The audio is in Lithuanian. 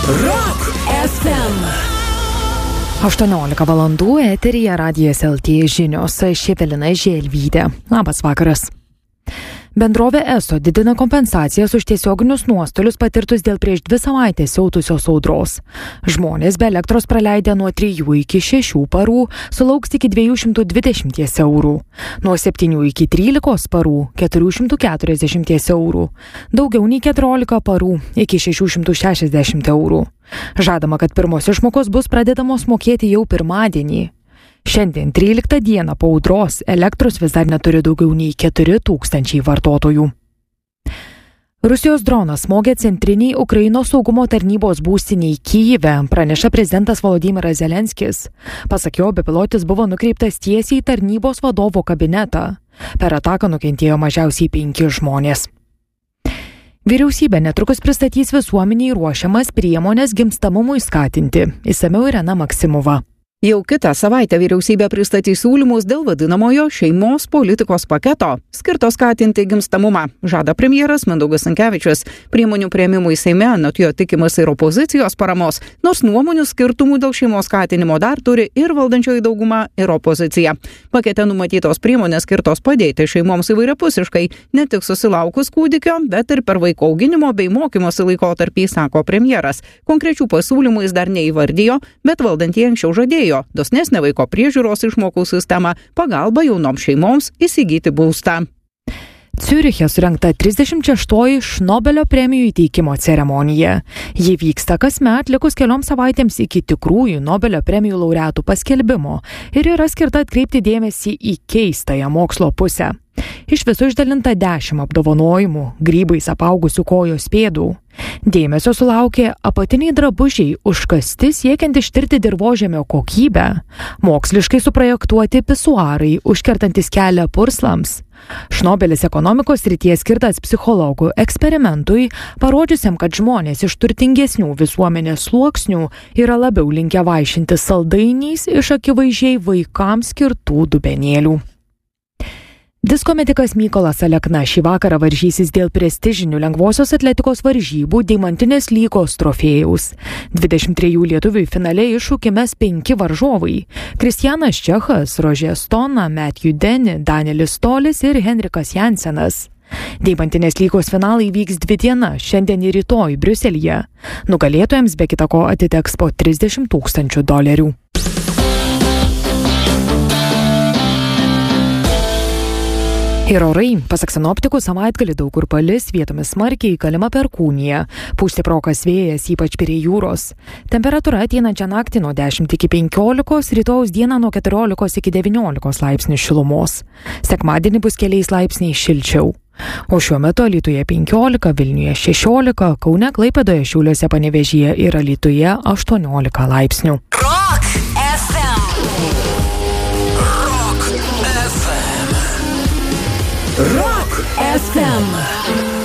Rock FM. 18 valandų eteryje Radijas LT žinios. Ševelina Želvytė. Labas vakaras. Bendrovė ESO didina kompensacijas už tiesioginius nuostolius patirtus dėl prieš 2 savaitės siautusios audros. Žmonės be elektros praleidę nuo 3 iki 6 parų sulauks iki 220 eurų. Nuo 7 iki 13 parų 440 eurų. Daugiau nei 14 parų iki 660 eurų. Žadama, kad pirmos išmokos bus pradedamos mokėti jau pirmadienį. Šiandien 13 dieną po audros elektros vis dar neturi daugiau nei 4000 vartotojų. Rusijos dronas smogė centriniai Ukrainos saugumo tarnybos būstiniai Kyjive, praneša prezidentas Volodymyras Zelenskis. Pasak jo, bepilotis buvo nukreiptas tiesiai į tarnybos vadovo kabinetą. Per ataką nukentėjo mažiausiai 5 žmonės. Vyriausybė netrukus pristatys visuomeniai ruošiamas priemonės gimstamumui skatinti. Išsamiau Irena Maksimova. Jau kitą savaitę vyriausybė pristatys siūlymus dėl vadinamojo šeimos politikos paketo, skirto skatinti gimstamumą, žada premjeras Mindaugas Sinkevičius. Priemonių priėmimui Seime anot jo tikimas ir opozicijos paramos, nors nuomonių skirtumų dėl šeimos skatinimo dar turi ir valdančioji dauguma, ir opozicija. Pakete numatytos priemonės skirtos padėti šeimoms įvairiapusiškai, ne tik susilaukus kūdikio, bet ir per vaiko auginimo bei mokymosi laikotarpį, sako premjeras. Konkrečių pasiūlymų jis dar neįvardijo, bet valdantieji anksčiau žadėjo dosnesnę vaiko priežiūros išmokų sistemą, pagalbą jaunoms šeimoms įsigyti būstą. Ciuriche surengta 36-oji Šnobelio premijų įteikimo ceremonija. Ji vyksta kasmet likus kelioms savaitėms iki tikrųjų Nobelio premijų laureatų paskelbimo ir yra skirta atkreipti dėmesį į keistąją mokslo pusę. Iš viso išdalinta 10 apdovanojimų, grybais apaugusių kojos pėdų. Dėmesio sulaukė apatiniai drabužiai užkasti siekiant ištirti dirvožemio kokybę, moksliškai suprojektuoti pisuarai, užkertantis kelią purslams. Šnobelis ekonomikos srities skirtas psichologų eksperimentui, parodžiusiam, kad žmonės iš turtingesnių visuomenės sluoksnių yra labiau linkę vaišinti saldainiais iš akivaizdžiai vaikams skirtų dubenėlių. Diskometikas Mykolas Alekna šį vakarą varžysis dėl prestižinių lengvosios atletikos varžybų Deimantinės lygos trofėjaus. 23 lietuvių finale iššūkį mes 5 varžovai – Kristianas Čechas, Rožė Stona, Matthew Deni, Danielis Tolis ir Henrikas Jansenas. Deimantinės lygos finalai vyks 2 dienas, šiandien ir rytoj Briuselyje. Nugalėtojams be kita ko atiteks po $30,000. Ir orai, pasak sinoptikų, savaitgalį daug kur palis, vietomis smarkiai, galima perkūnija. Pūs stiprokas vėjas, ypač prie jūros. Temperatūra ateinančią naktį nuo 10 iki 15, rytojaus dieną nuo 14 iki 19 laipsnių šilumos. Sekmadienį bus keliais laipsniais šilčiau. O šiuo metu Alytuje 15, Vilniuje 16, Kaune, Klaipėdoje, Šiauliuose, Panevėžyje ir Alytuje 18 laipsnių. Rock FM. Rock FM. Rock FM.